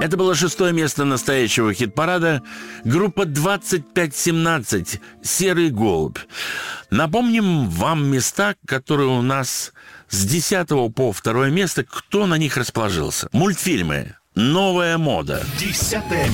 Это было 6-е место настоящего хит-парада. Группа 2517 «Серый голубь». Напомним вам места, которые у нас с 10 по 2 место. Кто на них расположился? Мультфильмы «Новая мода». 10